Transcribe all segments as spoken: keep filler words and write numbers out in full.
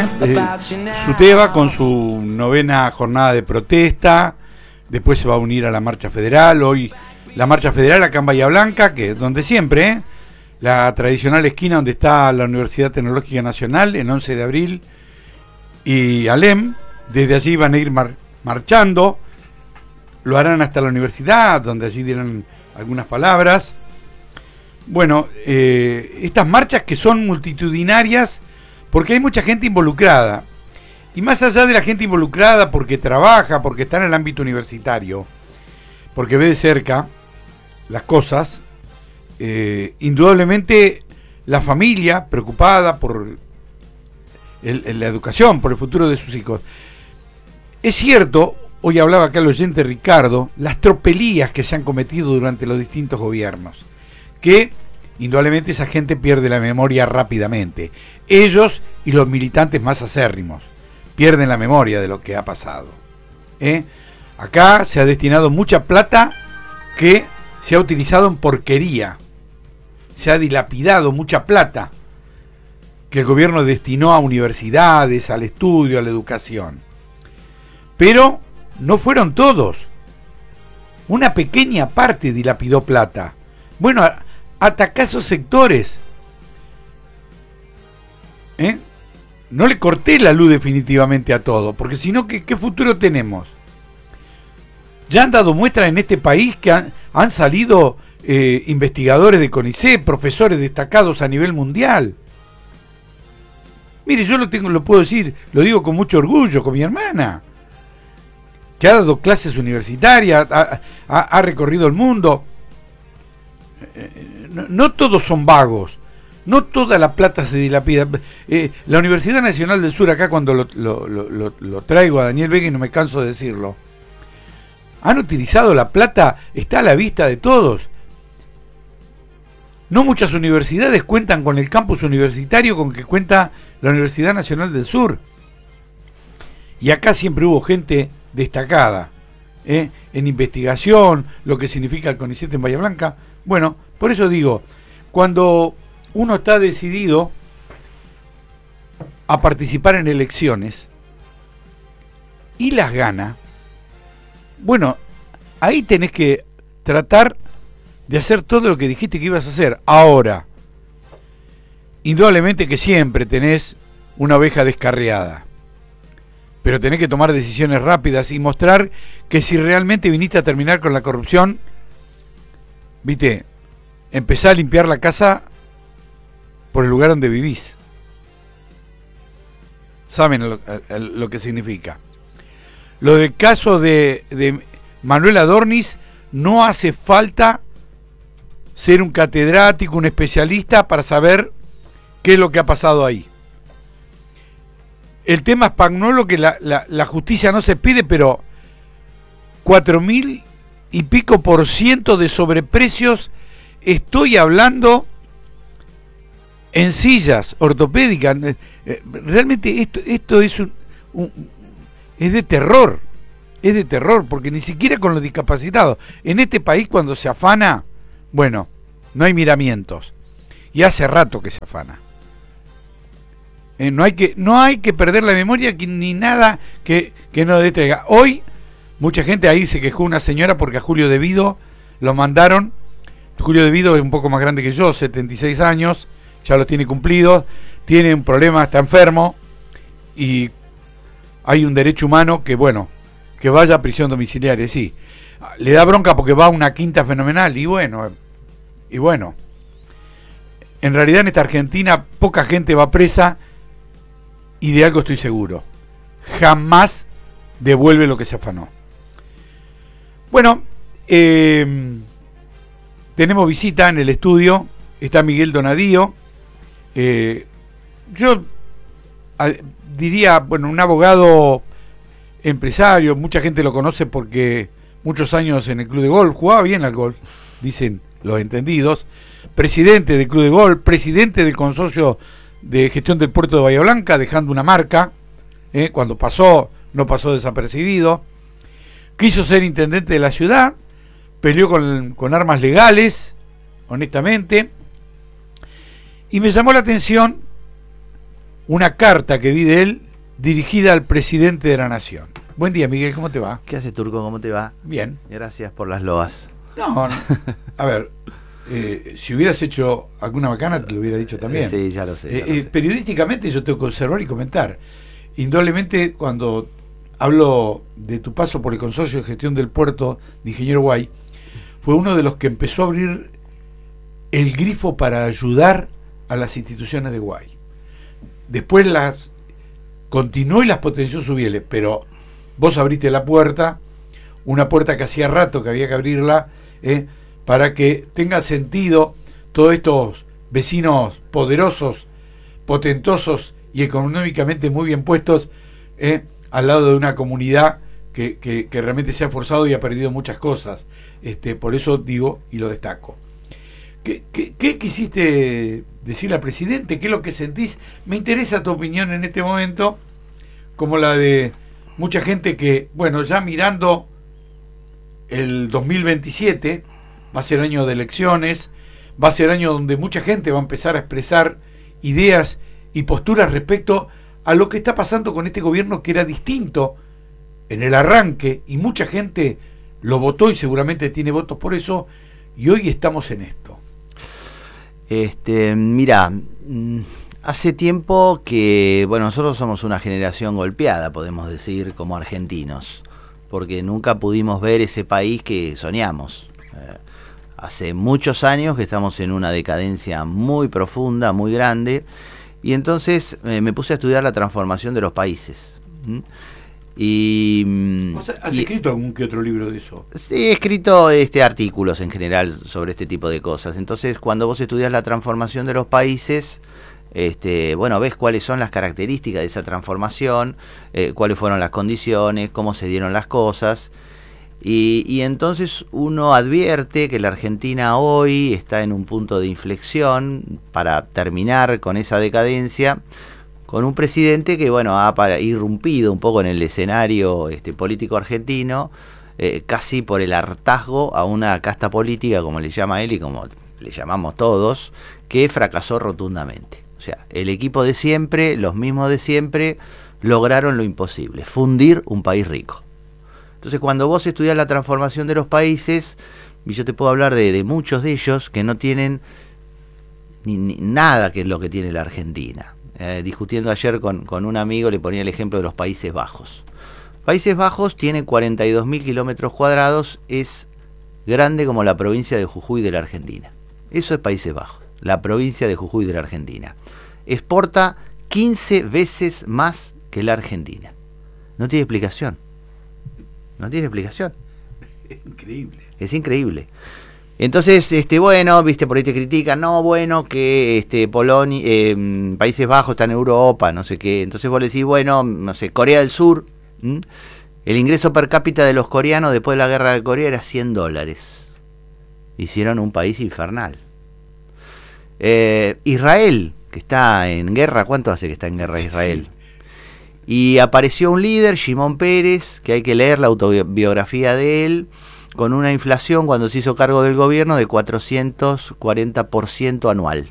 ¿eh? Eh, SUTEBA con su novena jornada de protesta, después se va a unir a la Marcha Federal, hoy la Marcha Federal acá en Bahía Blanca, que donde siempre, ¿eh? La tradicional esquina donde está la Universidad Tecnológica Nacional, en once de abril, y Alem, desde allí van a ir mar- marchando, lo harán hasta la universidad, donde allí dirán algunas palabras. Bueno, eh, estas marchas que son multitudinarias, porque hay mucha gente involucrada, y más allá de la gente involucrada porque trabaja, porque está en el ámbito universitario, porque ve de cerca las cosas, eh, indudablemente la familia preocupada por el, el, la educación, por el futuro de sus hijos. Es cierto, hoy hablaba acá el oyente Ricardo, las tropelías que se han cometido durante los distintos gobiernos, que indudablemente esa gente pierde la memoria rápidamente. Ellos y los militantes más acérrimos pierden la memoria de lo que ha pasado. ¿Eh? Acá se ha destinado mucha plata que se ha utilizado en porquería. Se ha dilapidado mucha plata que el gobierno destinó a universidades, al estudio, a la educación. Pero no fueron todos. Una pequeña parte dilapidó plata. Bueno, ataca esos sectores. ¿Eh? No le corté la luz definitivamente a todo, porque si no, ¿qué, qué futuro tenemos? Ya han dado muestras en este país que han, han salido eh, investigadores de CONICET, profesores destacados a nivel mundial. Mire, yo lo tengo, lo puedo decir, lo digo con mucho orgullo, con mi hermana, que ha dado clases universitarias, ha, ha, ha recorrido el mundo. No, no todos son vagos, no toda la plata se dilapida. Eh, la Universidad Nacional del Sur, acá cuando lo, lo, lo, lo traigo a Daniel Vega y no me canso de decirlo, han utilizado la plata, está a la vista de todos. No muchas universidades cuentan con el campus universitario con que cuenta la Universidad Nacional del Sur. Y acá siempre hubo gente destacada, ¿eh? en investigación, lo que significa el CONICET en Bahía Blanca. Bueno, por eso digo, cuando uno está decidido a participar en elecciones y las gana, bueno, ahí tenés que tratar de hacer todo lo que dijiste que ibas a hacer. Ahora, indudablemente que siempre tenés una oveja descarriada, pero tenés que tomar decisiones rápidas y mostrar que si realmente viniste a terminar con la corrupción, viste, empezá a limpiar la casa por el lugar donde vivís. Saben lo, lo que significa. Lo del caso de, de Manuel Adornis, no hace falta ser un catedrático, un especialista para saber qué es lo que ha pasado ahí. El tema Spagnuolo, que la, la, la justicia no se pide, pero cuatro mil y pico por ciento de sobreprecios, estoy hablando en sillas ortopédicas. Realmente esto, esto es un, un es de terror, es de terror, porque ni siquiera con los discapacitados. En este país cuando se afana, bueno, no hay miramientos. Y hace rato que se afana. Eh, no, hay que, no hay que perder la memoria ni nada que, que no distraiga. Hoy, mucha gente ahí se quejó una señora porque a Julio De Vido lo mandaron. Julio De Vido es un poco más grande que yo, setenta y seis años, ya los tiene cumplidos, tiene un problema, está enfermo, y hay un derecho humano que, bueno, que vaya a prisión domiciliaria, sí. Le da bronca porque va a una quinta fenomenal, y bueno, y bueno. En realidad en esta Argentina poca gente va presa, y de algo estoy seguro. Jamás devuelve lo que se afanó. Bueno, eh, tenemos visita en el estudio, está Miguel Donadío. Eh, yo a, diría, bueno, un abogado empresario, mucha gente lo conoce porque muchos años en el club de golf, jugaba bien al golf, dicen los entendidos, presidente del club de golf, presidente del consorcio de gestión del puerto de Bahía Blanca, dejando una marca, eh, cuando pasó, no pasó desapercibido, quiso ser intendente de la ciudad, peleó con, con armas legales, honestamente, y me llamó la atención una carta que vi de él dirigida al presidente de la Nación. Buen día, Miguel, ¿cómo te va? ¿Qué haces, Turco? ¿Cómo te va? Bien. Gracias por las loas. No, no. A ver, eh, si hubieras hecho alguna bacana te lo hubiera dicho también. Sí, ya lo sé. Ya eh, lo eh, sé. Periodísticamente yo tengo que observar y comentar. Indudablemente, cuando hablo de tu paso por el Consorcio de Gestión del Puerto de Ingeniero Guay, fue uno de los que empezó a abrir el grifo para ayudar a las instituciones de Guay. Después las continuó y las potenció Subiele, pero vos abriste la puerta, una puerta que hacía rato que había que abrirla, eh, para que tenga sentido todos estos vecinos poderosos, potentosos y económicamente muy bien puestos, eh, al lado de una comunidad que, que, que realmente se ha esforzado y ha perdido muchas cosas. Este, por eso digo y lo destaco. ¿Qué, qué, qué quisiste decirle al presidente? ¿Qué es lo que sentís? Me interesa tu opinión en este momento, como la de mucha gente que, bueno, ya mirando el dos mil veintisiete, va a ser año de elecciones, va a ser año donde mucha gente va a empezar a expresar ideas y posturas respecto a lo que está pasando con este gobierno, que era distinto en el arranque, y mucha gente lo votó y seguramente tiene votos por eso, y hoy estamos en esto. Este, mira, hace tiempo que, bueno, nosotros somos una generación golpeada, podemos decir, como argentinos, porque nunca pudimos ver ese país que soñamos. Eh, hace muchos años que estamos en una decadencia muy profunda, muy grande, y entonces eh, me puse a estudiar la transformación de los países. ¿Mm? Y, ¿Vos has y, escrito algún que otro libro de eso? Sí, he escrito este, artículos en general sobre este tipo de cosas. Entonces, cuando vos estudias la transformación de los países, este, bueno, ves cuáles son las características de esa transformación, eh, cuáles fueron las condiciones, cómo se dieron las cosas. Y, y entonces uno advierte que la Argentina hoy está en un punto de inflexión para terminar con esa decadencia, con un presidente que, bueno, ha para, irrumpido un poco en el escenario este, político argentino, eh, casi por el hartazgo a una casta política, como le llama él y como le llamamos todos, que fracasó rotundamente. O sea, el equipo de siempre, los mismos de siempre, lograron lo imposible, fundir un país rico. Entonces, cuando vos estudias la transformación de los países, y yo te puedo hablar de, de muchos de ellos que no tienen ni, ni nada que es lo que tiene la Argentina. Eh, discutiendo ayer con, con un amigo, le ponía el ejemplo de los Países Bajos. Países Bajos tiene cuarenta y dos mil kilómetros cuadrados, es grande como la provincia de Jujuy de la Argentina. Eso es Países Bajos, la provincia de Jujuy de la Argentina. Exporta quince veces más que la Argentina. No tiene explicación. No tiene explicación. Es increíble. Es increíble. Entonces, este, bueno, viste, por ahí te critican, no, bueno, que este Polonia, eh, Países Bajos está en Europa, no sé qué. Entonces vos le decís, bueno, no sé, Corea del Sur, ¿m? El ingreso per cápita de los coreanos después de la guerra de Corea era cien dólares. Hicieron un país infernal. Eh, Israel, que está en guerra, ¿cuánto hace que está en guerra Israel? Sí, sí. Y apareció un líder, Shimon Peres, que hay que leer la autobiografía de él, con una inflación cuando se hizo cargo del gobierno de cuatrocientos cuarenta por ciento anual.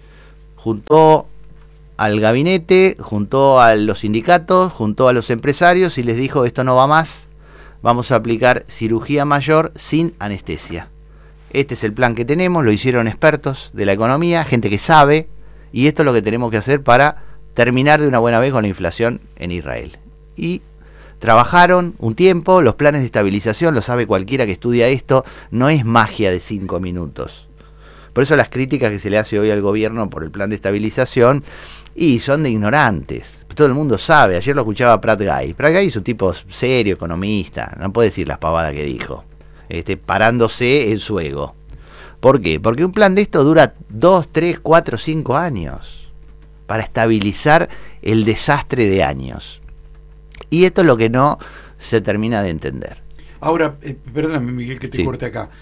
Juntó al gabinete, juntó a los sindicatos, juntó a los empresarios y les dijo, esto no va más, vamos a aplicar cirugía mayor sin anestesia. Este es el plan que tenemos, lo hicieron expertos de la economía, gente que sabe, y esto es lo que tenemos que hacer para terminar de una buena vez con la inflación en Israel. Y trabajaron un tiempo, los planes de estabilización, lo sabe cualquiera que estudia esto, no es magia de cinco minutos. Por eso las críticas que se le hace hoy al gobierno por el plan de estabilización, y son de ignorantes. Todo el mundo sabe, ayer lo escuchaba Prat Gay. Prat Gay es un tipo serio, economista, no puede decir las pavadas que dijo, este, parándose en su ego. ¿Por qué? Porque un plan de esto dura dos, tres, cuatro, cinco años, para estabilizar el desastre de años. Y esto es lo que no se termina de entender. Ahora, eh, perdóname, Miguel, que te sí. corte acá.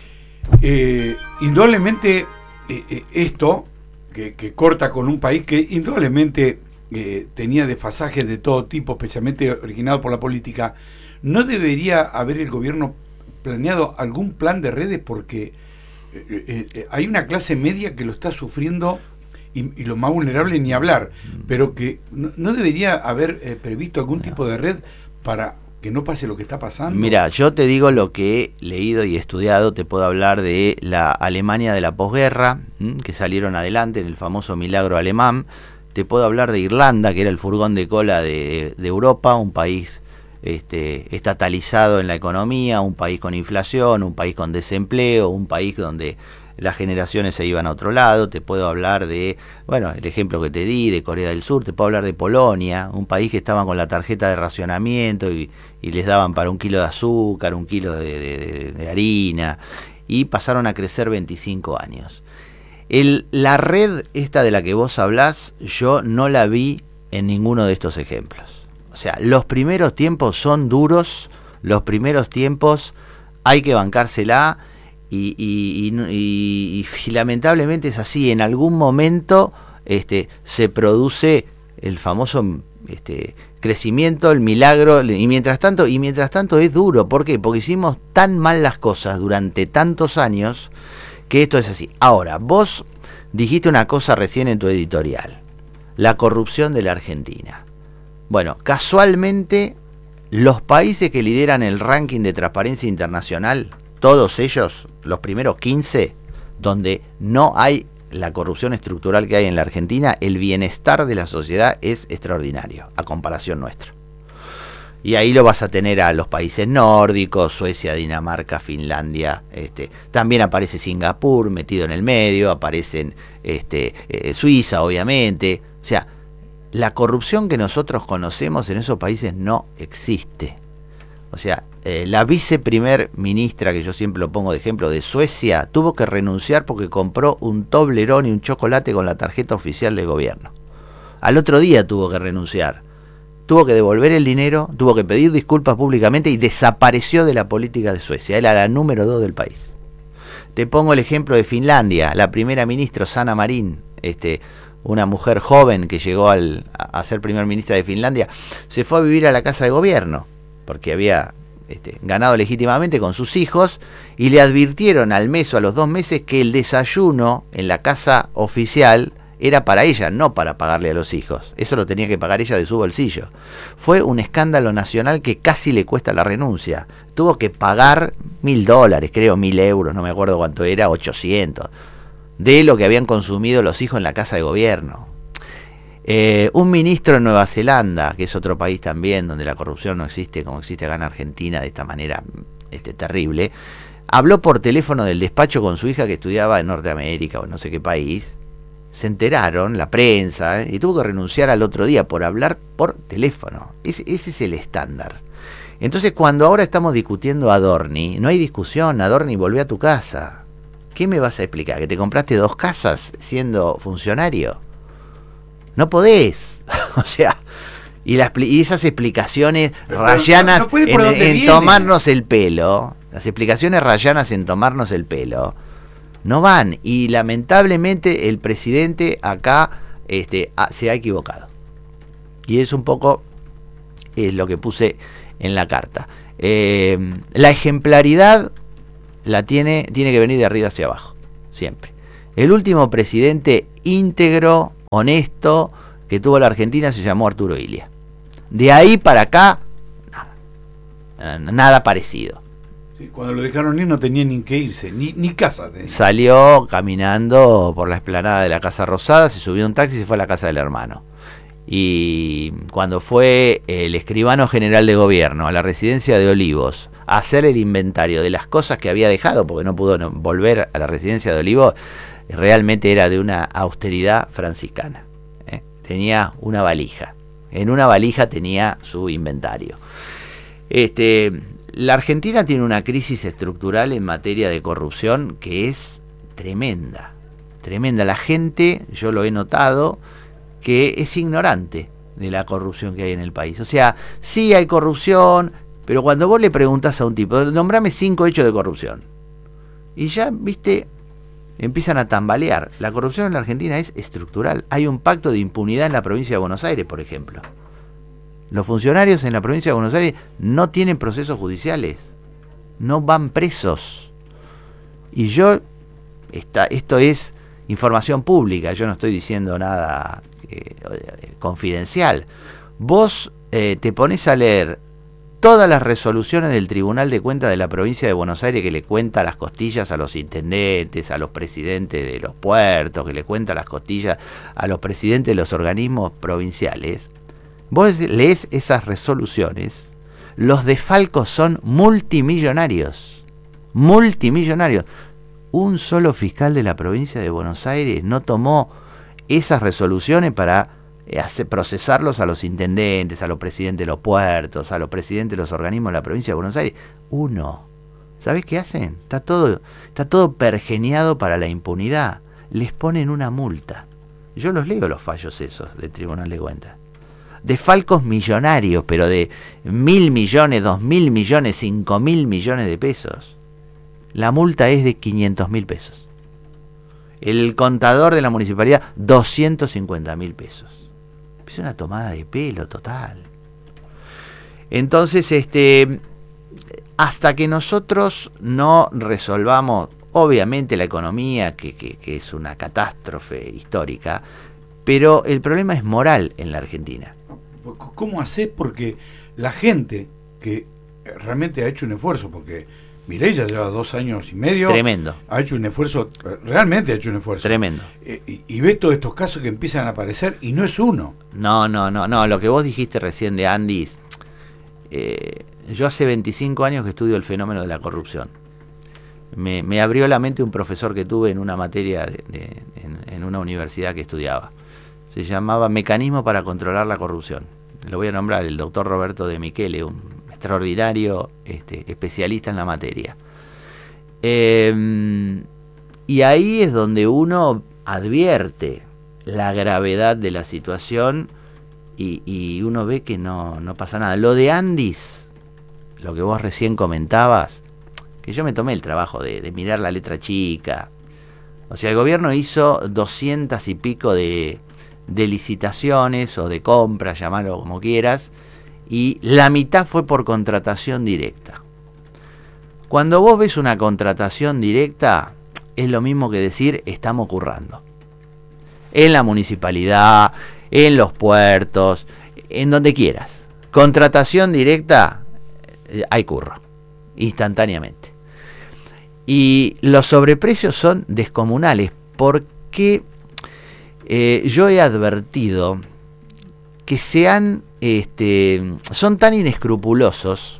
Eh, indudablemente, eh, eh, esto, que, que corta con un país que indudablemente eh, tenía desfasajes de todo tipo, especialmente originado por la política, ¿no debería haber el gobierno planeado algún plan de redes? Porque eh, eh, hay una clase media que lo está sufriendo y, y los más vulnerables ni hablar, pero que no, no debería haber eh, previsto algún tipo de red para que no pase lo que está pasando. Mira, yo te digo lo que he leído y estudiado, te puedo hablar de la Alemania de la posguerra, ¿m? que salieron adelante en el famoso milagro alemán, te puedo hablar de Irlanda, que era el furgón de cola de, de Europa, un país este, estatalizado en la economía, un país con inflación, un país con desempleo, un país donde las generaciones se iban a otro lado. Te puedo hablar de, bueno, el ejemplo que te di, de Corea del Sur. Te puedo hablar de Polonia, un país que estaba con la tarjeta de racionamiento y, y les daban para un kilo de azúcar, un kilo de, de, de harina, y pasaron a crecer veinticinco años. El, la red esta de la que vos hablás, yo no la vi en ninguno de estos ejemplos. O sea, los primeros tiempos son duros, los primeros tiempos hay que bancársela. Y, y, y, y, y lamentablemente es así, en algún momento este, se produce el famoso este, crecimiento, el milagro, y mientras tanto, y mientras tanto es duro. ¿Por qué? Porque hicimos tan mal las cosas durante tantos años que esto es así. Ahora, vos dijiste una cosa recién en tu editorial, la corrupción de la Argentina. Bueno, casualmente los países que lideran el ranking de transparencia internacional, todos ellos, los primeros quince, donde no hay la corrupción estructural que hay en la Argentina, el bienestar de la sociedad es extraordinario, a comparación nuestra. Y ahí lo vas a tener a los países nórdicos, Suecia, Dinamarca, Finlandia, este, también aparece Singapur metido en el medio, aparecen este, eh, Suiza, obviamente. O sea, la corrupción que nosotros conocemos en esos países no existe. O sea, eh, la viceprimer ministra, que yo siempre lo pongo de ejemplo, de Suecia, tuvo que renunciar porque compró un Toblerone y un chocolate con la tarjeta oficial del gobierno. Al otro día tuvo que renunciar. Tuvo que devolver el dinero, tuvo que pedir disculpas públicamente y desapareció de la política de Suecia. Era la número dos del país. Te pongo el ejemplo de Finlandia. La primera ministra, Sanna Marin, este, una mujer joven que llegó al, a ser primer ministra de Finlandia, se fue a vivir a la casa de gobierno, porque había este, ganado legítimamente con sus hijos, y le advirtieron al mes o a los dos meses que el desayuno en la casa oficial era para ella, no para pagarle a los hijos. Eso lo tenía que pagar ella de su bolsillo. Fue un escándalo nacional que casi le cuesta la renuncia. Tuvo que pagar mil dólares, creo, mil euros, no me acuerdo cuánto era, ochocientos, de lo que habían consumido los hijos en la casa de gobierno. Eh, un ministro en Nueva Zelanda, que es otro país también donde la corrupción no existe como existe acá en Argentina de esta manera este, terrible, habló por teléfono del despacho con su hija que estudiaba en Norteamérica o no sé qué país. Se enteraron, la prensa, ¿eh? y tuvo que renunciar al otro día por hablar por teléfono. Ese, ese es el estándar. Entonces, cuando ahora estamos discutiendo a Adorni, no hay discusión. Adorni, volvé a tu casa. ¿Qué me vas a explicar? ¿Que te compraste dos casas siendo funcionario? No podés. O sea, y, las, y esas explicaciones pero, rayanas no, no en, en tomarnos el pelo, las explicaciones rayanas en tomarnos el pelo, no van. Y lamentablemente el presidente acá este, ha, se ha equivocado. Y es un poco es lo que puse en la carta. Eh, la ejemplaridad la tiene, tiene que venir de arriba hacia abajo, siempre. El último presidente íntegro, honesto, que tuvo la Argentina se llamó Arturo Illia. De ahí para acá, nada, nada parecido. Cuando lo dejaron ir no tenía ni que irse, ni, ni casa tenía. Salió caminando por la explanada de la Casa Rosada, se subió a un taxi y se fue a la casa del hermano. Y cuando fue el escribano general de gobierno a la residencia de Olivos a hacer el inventario de las cosas que había dejado, porque no pudo volver a la residencia de Olivos, realmente era de una austeridad franciscana. ¿eh? Tenía una valija. En una valija tenía su inventario. Este... La Argentina tiene una crisis estructural en materia de corrupción que es tremenda, tremenda. La gente, yo lo he notado, que es ignorante de la corrupción que hay en el país. O sea, sí hay corrupción, pero cuando vos le preguntás a un tipo, nombrame cinco hechos de corrupción, y ya, viste, empiezan a tambalear. La corrupción en la Argentina es estructural. Hay un pacto de impunidad en la provincia de Buenos Aires, por ejemplo. Los funcionarios en la provincia de Buenos Aires no tienen procesos judiciales, no van presos. Y yo, esta, esto es información pública, yo no estoy diciendo nada eh, confidencial. Vos eh, te pones a leer todas las resoluciones del Tribunal de Cuentas de la provincia de Buenos Aires, que le cuenta las costillas a los intendentes, a los presidentes de los puertos, que le cuenta las costillas a los presidentes de los organismos provinciales. Vos lees esas resoluciones, los desfalcos son multimillonarios, multimillonarios. Un solo fiscal de la provincia de Buenos Aires no tomó esas resoluciones para hacer, procesarlos a los intendentes, a los presidentes de los puertos, a los presidentes de los organismos de la provincia de Buenos Aires. Uno. ¿Sabés qué hacen? Está todo, está todo pergeniado para la impunidad. Les ponen una multa. Yo los leo los fallos esos del Tribunal de Cuentas. Desfalcos millonarios, pero de mil millones, dos mil millones, cinco mil millones de pesos. La multa es de quinientos mil pesos. El contador de la municipalidad, doscientos cincuenta mil pesos. Es una tomada de pelo total. Entonces, este, hasta que nosotros no resolvamos, obviamente, la economía, que, que, que es una catástrofe histórica, pero el problema es moral en la Argentina. ¿Cómo haces? Porque la gente que realmente ha hecho un esfuerzo, porque Milei ya lleva dos años y medio. Tremendo. Ha hecho un esfuerzo, realmente ha hecho un esfuerzo. Tremendo. Eh, y, y ves todos estos casos que empiezan a aparecer y no es uno. No, no, no, no. Lo que vos dijiste recién de Andis, eh, yo hace veinticinco años que estudio el fenómeno de la corrupción. Me, me abrió la mente un profesor que tuve en una materia, de, de, en, en una universidad que estudiaba. Se llamaba Mecanismo para controlar la corrupción. Lo voy a nombrar, el doctor Roberto de Michele, un extraordinario este, especialista en la materia. Eh, y ahí es donde uno advierte la gravedad de la situación y, y uno ve que no, no pasa nada. Lo de Andis, lo que vos recién comentabas, que yo me tomé el trabajo de, de mirar la letra chica. O sea, el gobierno hizo doscientas y pico de, de licitaciones o de compras, llamarlo como quieras, y la mitad fue por contratación directa. Cuando vos ves una contratación directa, es lo mismo que decir estamos currando. En la municipalidad, en los puertos, en donde quieras. Contratación directa, hay curro, instantáneamente. Y los sobreprecios son descomunales, porque eh, yo he advertido que se han, este, son tan inescrupulosos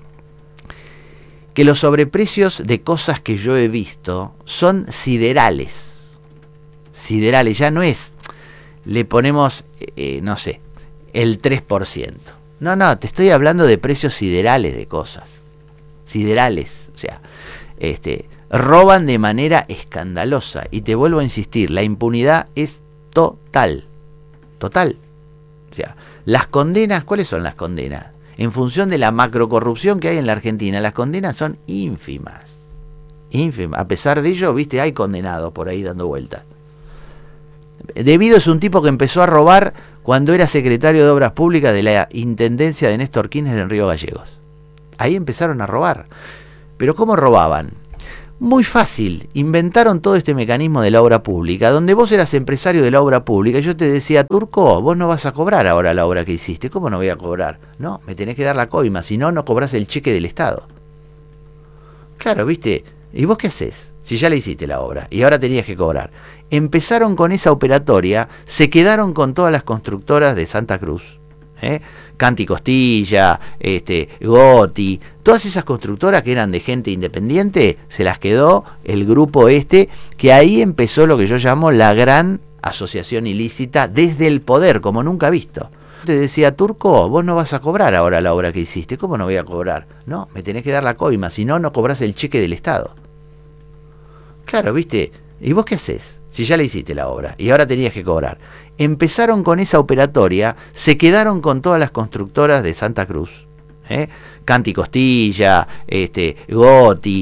que los sobreprecios de cosas que yo he visto son siderales. Siderales, ya no es, le ponemos, eh, no sé, el tres por ciento. No, no, te estoy hablando de precios siderales de cosas. Siderales, o sea, este, roban de manera escandalosa. Y te vuelvo a insistir, la impunidad es total. Total. O sea, las condenas, ¿cuáles son las condenas? En función de la macrocorrupción que hay en la Argentina, las condenas son ínfimas. Ínfimas. A pesar de ello, viste, hay condenados por ahí dando vueltas. Debido es un tipo que empezó a robar cuando era secretario de Obras Públicas de la Intendencia de Néstor Kirchner en Río Gallegos. Ahí empezaron a robar. ¿Pero cómo robaban? Muy fácil. Inventaron todo este mecanismo de la obra pública, donde vos eras empresario de la obra pública y yo te decía, Turco, vos no vas a cobrar ahora la obra que hiciste. ¿Cómo no voy a cobrar? No, me tenés que dar la coima, si no, no cobrás el cheque del Estado. Claro, viste. ¿Y vos qué haces? Si ya le hiciste la obra y ahora tenías que cobrar. Empezaron con esa operatoria, se quedaron con todas las constructoras de Santa Cruz, ¿eh? Canti Costilla, este, Goti, todas esas constructoras que eran de gente independiente, se las quedó el grupo este, que ahí empezó lo que yo llamo la gran asociación ilícita desde el poder, como nunca visto. Te decía, Turco, vos no vas a cobrar ahora la obra que hiciste. ¿Cómo no voy a cobrar? No, me tenés que dar la coima, si no, no cobrás el cheque del Estado. Claro, viste, ¿y vos qué haces? Si ya le hiciste la obra y ahora tenías que cobrar. Empezaron con esa operatoria, se quedaron con todas las constructoras de Santa Cruz, ¿eh? Canti Costilla, este, Goti,